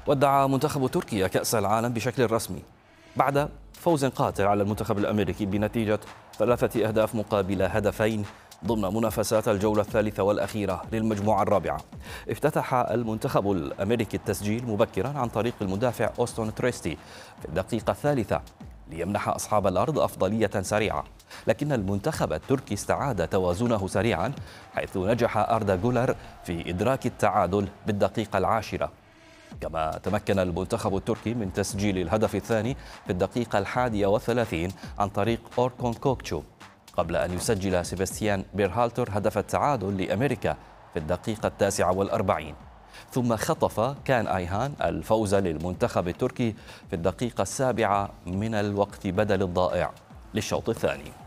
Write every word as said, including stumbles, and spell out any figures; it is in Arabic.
ودع منتخب تركيا كأس العالم بشكل رسمي بعد فوز قاطع على المنتخب الأمريكي بنتيجة ثلاثة أهداف مقابل هدفين ضمن منافسات الجولة الثالثة والأخيرة للمجموعة الرابعة. افتتح المنتخب الأمريكي التسجيل مبكرا عن طريق المدافع أوستون تريستي في الدقيقة الثالثة ليمنح أصحاب الأرض أفضلية سريعة، لكن المنتخب التركي استعاد توازنه سريعا حيث نجح أردا جولر في إدراك التعادل بالدقيقة العاشرة. كما تمكن المنتخب التركي من تسجيل الهدف الثاني في الدقيقة الحادية والثلاثين عن طريق أوركون كوكتشو، قبل أن يسجل سيباستيان بيرهالتر هدف التعادل لأمريكا في الدقيقة التاسعة والأربعين. ثم خطف كان أيهان الفوز للمنتخب التركي في الدقيقة السابعة من الوقت بدل الضائع للشوط الثاني.